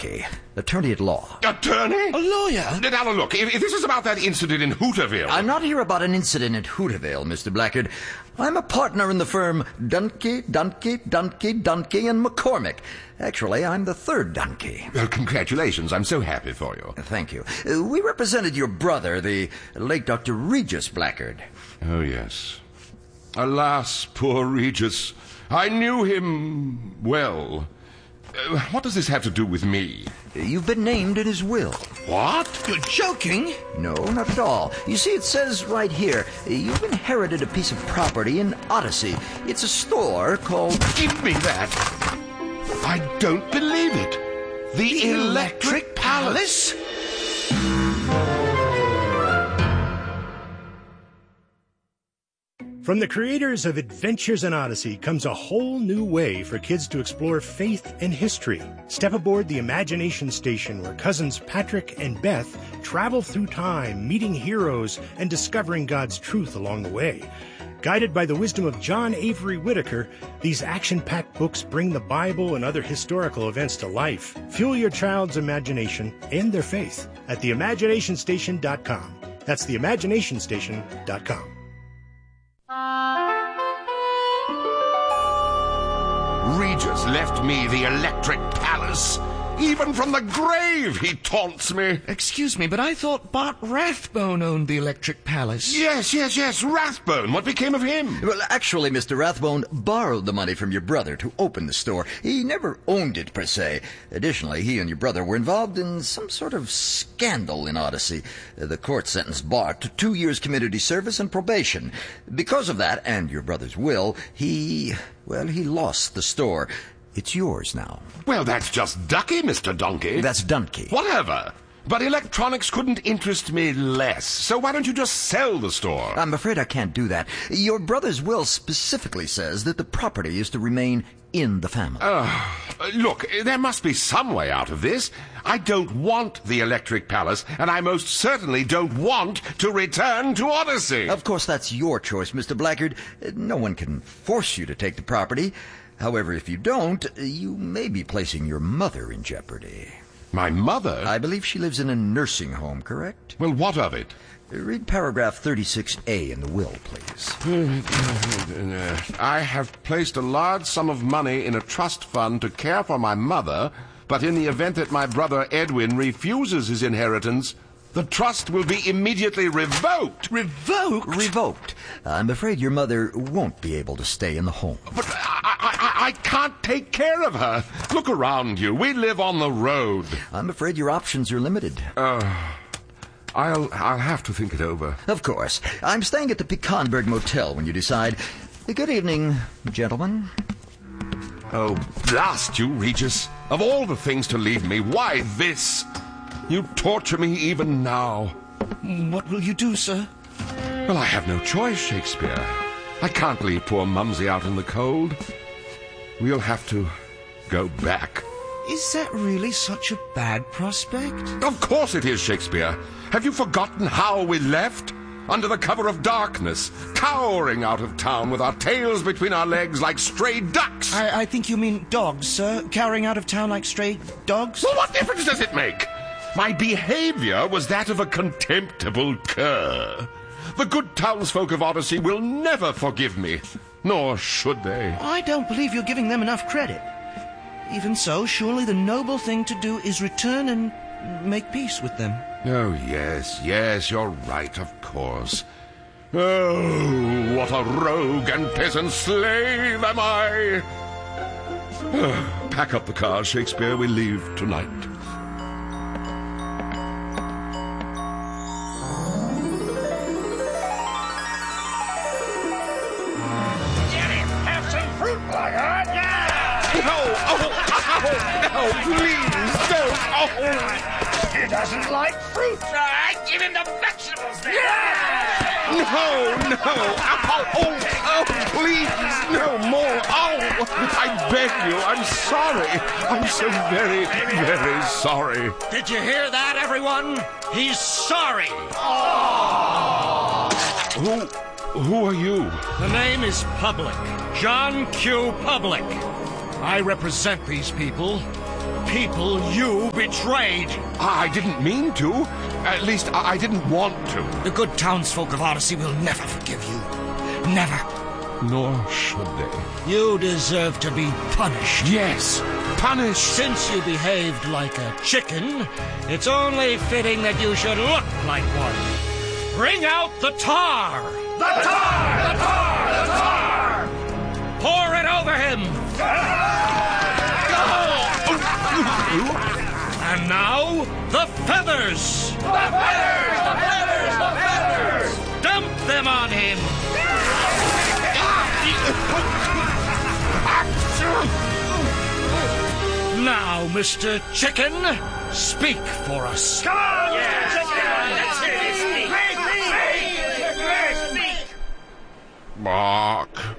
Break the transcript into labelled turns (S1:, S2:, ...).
S1: Dunkey, attorney at law.
S2: Attorney?
S3: A lawyer?
S2: Now, look, if this is about that incident in Hooterville...
S1: I'm not here about an incident at Hooterville, Mr. Blackard. I'm a partner in the firm Dunkey, and McCormick. Actually, I'm the third Dunkey.
S2: Well, congratulations. I'm so happy for you.
S1: Thank you. We represented your brother, the late Dr. Regis Blackard.
S2: Oh, yes. Alas, poor Regis. I knew him well. What does this have to do with me?
S1: You've been named in his will.
S2: What?
S3: You're joking?
S1: No, not at all. You see, it says right here, you've inherited a piece of property in Odyssey. It's a store called...
S2: Give me that. I don't believe it. The Electric Palace?
S4: From the creators of Adventures in Odyssey comes a whole new way for kids to explore faith and history. Step aboard the Imagination Station, where cousins Patrick and Beth travel through time, meeting heroes and discovering God's truth along the way. Guided by the wisdom of John Avery Whitaker, these action-packed books bring the Bible and other historical events to life. Fuel your child's imagination and their faith at theimaginationstation.com. That's theimaginationstation.com.
S2: Regis left me the Electric Palace. Even from the grave he taunts me.
S3: Excuse me, but I thought Bart Rathbone owned the Electric Palace.
S2: Yes, Rathbone. What became of him?
S1: Well, actually, Mr. Rathbone borrowed the money from your brother to open the store. He never owned it, per se. Additionally, he and your brother were involved in some sort of scandal in Odyssey. The court sentenced Bart to 2 years community service and probation. Because of that, and your brother's will, he lost the store. It's yours now.
S2: Well, that's just ducky, Mr. Donkey.
S1: That's Dunkey.
S2: Whatever. But electronics couldn't interest me less. So why don't you just sell the store?
S1: I'm afraid I can't do that. Your brother's will specifically says that the property is to remain in the family.
S2: Look, there must be some way out of this. I don't want the Electric Palace, and I most certainly don't want to return to Odyssey.
S1: Of course, that's your choice, Mr. Blackard. No one can force you to take the property. However, if you don't, you may be placing your mother in jeopardy.
S2: My mother?
S1: I believe she lives in a nursing home, correct?
S2: Well, what of it?
S1: Read paragraph 36A in the will, please.
S2: I have placed a large sum of money in a trust fund to care for my mother, but in the event that my brother Edwin refuses his inheritance, the trust will be immediately revoked.
S3: Revoked?
S1: Revoked. I'm afraid your mother won't be able to stay in the home.
S2: But I can't take care of her. Look around you. We live on the road.
S1: I'm afraid your options are limited.
S2: I'll have to think it over.
S1: Of course. I'm staying at the Pecanberg Motel when you decide. Good evening, gentlemen.
S2: Oh, blast you, Regis. Of all the things to leave me, why this? You torture me even now.
S3: What will you do, sir?
S2: Well, I have no choice, Shakespeare. I can't leave poor Mumsy out in the cold. We'll have to go back.
S3: Is that really such a bad prospect?
S2: Of course it is, Shakespeare. Have you forgotten how we left? Under the cover of darkness, cowering out of town with our tails between our legs like stray ducks.
S3: I think you mean dogs, sir. Cowering out of town like stray dogs?
S2: Well, what difference does it make? My behavior was that of a contemptible cur. The good townsfolk of Odyssey will never forgive me, nor should they.
S3: I don't believe you're giving them enough credit. Even so, surely the noble thing to do is return and make peace with them.
S2: Oh, yes, you're right, of course. Oh, what a rogue and peasant slave am I! Pack up the car, Shakespeare. We leave tonight. No, please, don't. Oh.
S5: He doesn't like fruit. Give him the vegetables then.
S2: No. Oh, please, no more. Oh, I beg you, I'm sorry. I'm so very, very sorry.
S5: Did you hear that, everyone? He's sorry.
S2: Who are you?
S5: The name is Public. John Q. Public. I represent these people.
S6: people you betrayed.
S2: I didn't mean to. At least, I didn't want to.
S6: The good townsfolk of Odyssey will never forgive you. Never.
S2: Nor should they.
S6: You deserve to be punished.
S2: Yes, punished.
S6: Since you behaved like a chicken, it's only fitting that you should look like one. Bring out the tar!
S5: The tar! The tar! The tar!
S6: Pour it over him! And now, the feathers!
S5: The feathers! The feathers! The feathers!
S6: Dump them on him! Now, Mr. Chicken, speak for us.
S5: Come on, Chicken! Let's hear you speak! Speak! Speak!
S2: Bark.